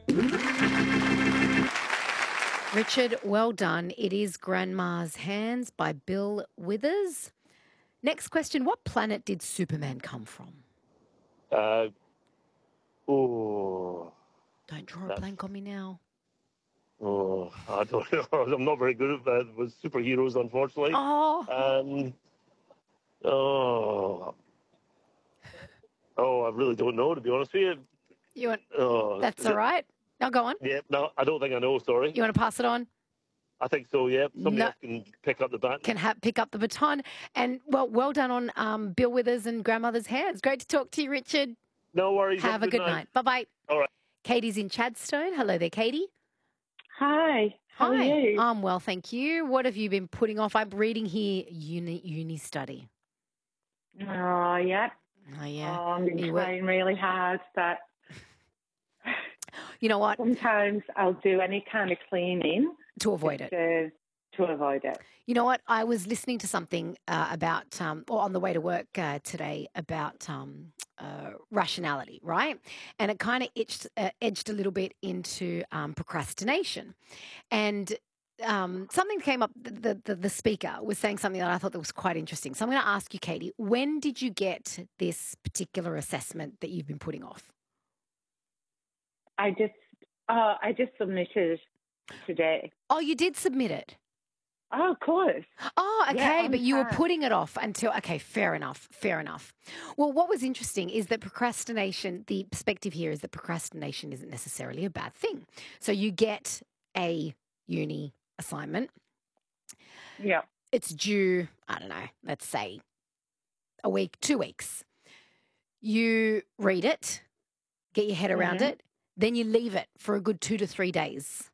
Richard, well done. It is Grandma's Hands by Bill Withers. Next question, what planet did Superman come from? Uh, oh, Don't draw a that's, blank on me now. I don't know. I'm not very good at that with superheroes, unfortunately. Oh, Oh, I really don't know, to be honest with you. you want, Oh, that's all right. Now go on. Yeah, no, I don't think I know, sorry. You want to pass it on? I think so, yeah. Somebody No. else can pick up the baton. Pick up the baton. And, well done on Bill Withers and Grandmother's Hands. Great to talk to you, Richard. No worries. Have a good night. Bye-bye. All right. Katie's in Chadstone. Hello there, Katie. Hi. How are you? I'm well, thank you. What have you been putting off? I'm reading here uni study. Oh, yeah. Oh, yeah. Oh, I've been trying really hard, but you know what? Sometimes I'll do any kind of cleaning to avoid it. To avoid it. You know what? I was listening to something about, or on the way to work today, about rationality, right? And it kind of edged a little bit into procrastination. And something came up, the speaker was saying something that I thought that was quite interesting. So I'm going to ask you, Katie, when did you get this particular assessment that you've been putting off? I just submitted today. Oh, you did submit it? Oh, of course. Oh, okay, Yeah, but you were putting it off until, okay, fair enough. Well, what was interesting is that procrastination, the perspective here is that procrastination isn't necessarily a bad thing. So you get a uni assignment. Yeah. It's due, I don't know, let's say a week, 2 weeks. You read it, get your head around it, then you leave it for a good 2 to 3 days.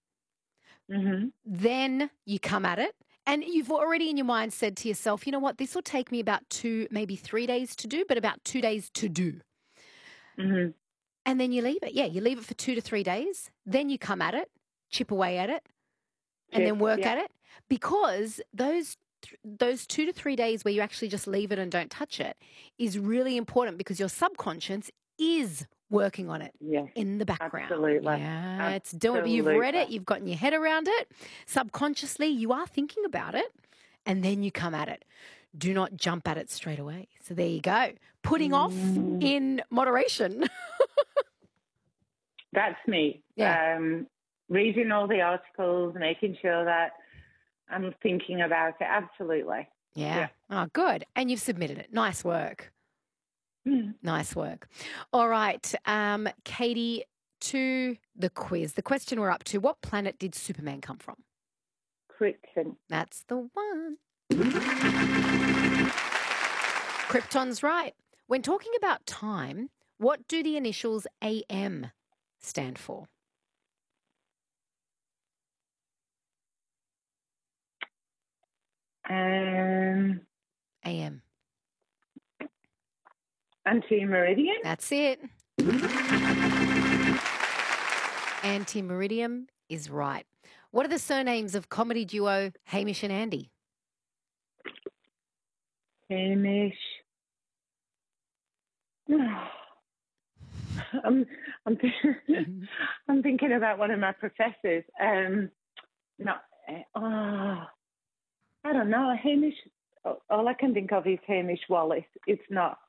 Then you come at it. And you've already in your mind said to yourself, you know what, this will take me about 2, maybe 3 days to do, but about 2 days to do. And then you leave it. Yeah, you leave it for 2 to 3 days. Then you come at it, chip away at it, and then work at it. Because those 2 to 3 days where you actually just leave it and don't touch it is really important because your subconscious is working on it in the background. Absolutely. Yeah, it's doing it. You've read it, you've gotten your head around it. Subconsciously, you are thinking about it, and then you come at it. Do not jump at it straight away. So there you go. Putting off in moderation. That's me. Yeah. Reading all the articles, making sure that I'm thinking about it. Absolutely. Yeah. Oh, good. And you've submitted it. Nice work. Nice work. All right, Katie, to the quiz. The question we're up to, what planet did Superman come from? Krypton. That's the one. Krypton's right. When talking about time, what do the initials AM stand for? AM. Anti-meridian? That's it. Anti-meridian is right. What are the surnames of comedy duo Hamish and Andy? Hamish. I'm thinking about one of my professors. I don't know. Hamish. All I can think of is Hamish Wallace. It's not.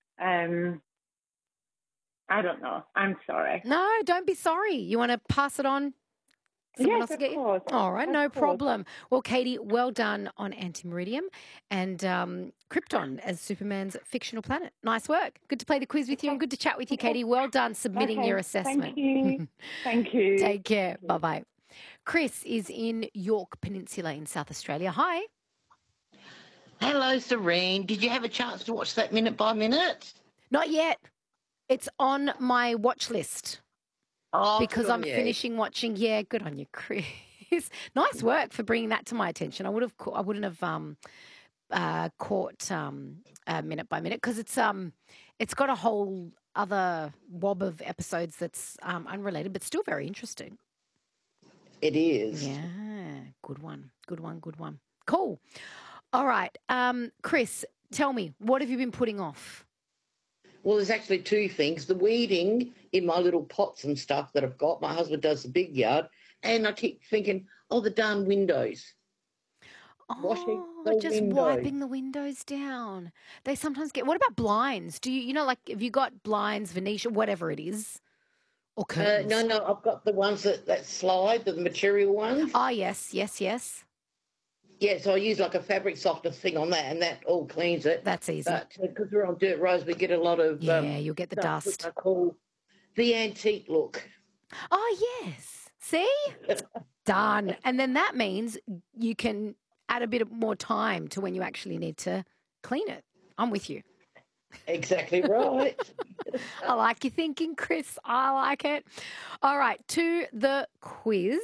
I don't know. I'm sorry. No, don't be sorry. You want to pass it on? Yes, of course. All right, no problem. Well, Katie, well done on Anti-Meridian and Krypton as Superman's fictional planet. Nice work. Good to play the quiz with you and good to chat with you, Katie. Well done submitting your assessment. Thank you. Thank you. Take care. Bye-bye. Chris is in York Peninsula in South Australia. Hi. Hello, Serene. Did you have a chance to watch that Minute by Minute? Not yet. It's on my watch list. Oh, because I'm finishing watching. Yeah, good on you, Chris. Nice work for bringing that to my attention. I wouldn't have caught Minute by Minute because it's got a whole other wob of episodes that's unrelated, but still very interesting. It is. Yeah, good one. Cool. All right, Chris, tell me, what have you been putting off? Well, there's actually two things. The weeding in my little pots and stuff that I've got. My husband does the big yard. And I keep thinking, oh, the darn windows. Washing Oh, the just windows. wiping the windows down. They sometimes get. What about blinds? Do you know, like, have you got blinds, Venetia, whatever it is, or curtains? No, I've got the ones that slide, the material ones. Oh, yes, yes, yes. Yeah, so I use like a fabric softener thing on that, and that all cleans it. That's easy. But because we're on dirt roads, we get a lot of you'll get the stuff dust. I call the antique look. Oh, yes. See? Done. And then that means you can add a bit more time to when you actually need to clean it. I'm with you. Exactly right. I like your thinking, Chris. I like it. All right, to the quiz.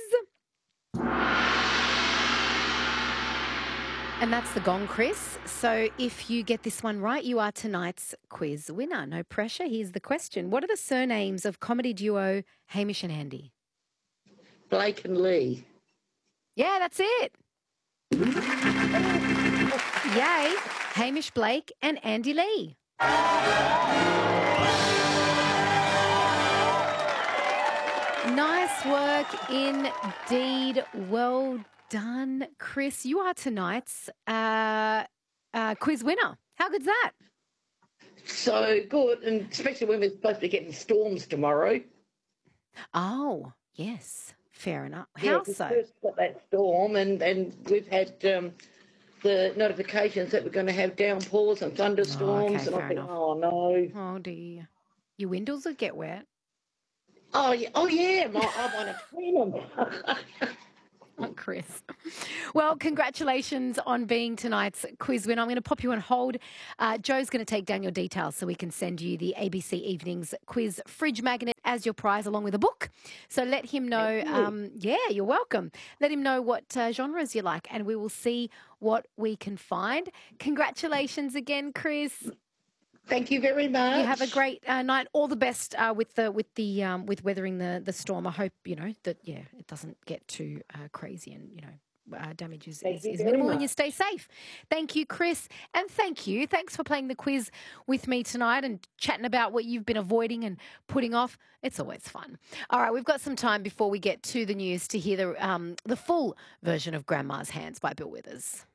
And that's the gong, Chris. So if you get this one right, you are tonight's quiz winner. No pressure. Here's the question. What are the surnames of comedy duo Hamish and Andy? Blake and Lee. Yeah, that's it. Yay. Hamish Blake and Andy Lee. Nice work indeed. Well done, Chris. You are tonight's quiz winner. How good's that? So good, and especially when we're supposed to be getting storms tomorrow. Oh, yes. Fair enough. Yeah, How so? First got that storm, and we've had the notifications that we're going to have downpours and thunderstorms. okay, and I fair think, enough. oh no. Oh, dear. Your windows will get wet. Oh yeah, I want to clean them. Oh, Chris. Well, congratulations on being tonight's quiz winner. I'm going to pop you on hold. Joe's going to take down your details so we can send you the ABC Evenings quiz fridge magnet as your prize along with a book. So let him know. Yeah, you're welcome. Let him know what genres you like and we will see what we can find. Congratulations again, Chris. Thank you very much. You have a great night. All the best with weathering the storm. I hope that it doesn't get too crazy and damage is minimal and you stay safe. Thank you, Chris, and thanks for playing the quiz with me tonight and chatting about what you've been avoiding and putting off. It's always fun. All right, we've got some time before we get to the news to hear the full version of Grandma's Hands by Bill Withers.